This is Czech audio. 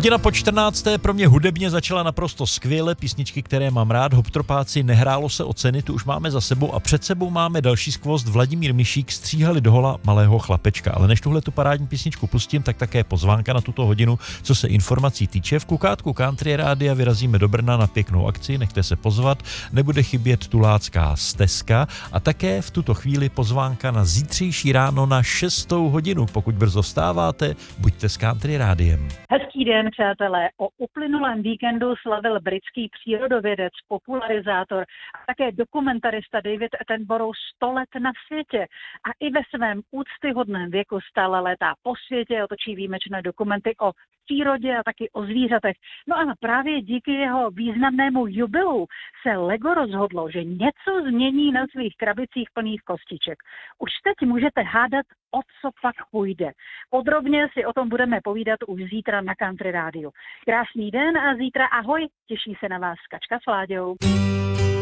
Hodina po 14. pro mě hudebně začala naprosto skvěle, písničky, které mám rád, Hoptropáci, Nehrálo se o ceny, tu už máme za sebou a před sebou máme další skvost, Vladimír Mišík, Stříhali do hola malého chlapečka. Ale než tuhle tu parádní písničku pustím, tak také pozvánka na tuto hodinu, co se informací týče. V Kukátku Country Rádia vyrazíme do Brna na pěknou akci, nechte se pozvat, nebude chybět tulácká stezka a také v tuto chvíli pozvánka na zítřejší ráno na 6. hodinu. Pokud brzo vstáváte, buďte s Country Rádiem. Hezký den, přátelé. O uplynulém víkendu slavil britský přírodovědec, popularizátor a také dokumentarista David Attenborough 100 let na světě. A i ve svém úctyhodném věku stále létá po světě, otočí výjimečné dokumenty o přírodě a taky o zvířatech. No a právě díky jeho významnému jubileu se Lego rozhodlo, že něco změní na svých krabicích plných kostiček. Už teď můžete hádat, o co pak půjde. Podrobně si o tom budeme povídat už zítra na Country Rádiu. Krásný den a zítra ahoj, těší se na vás Kačka s Láďou.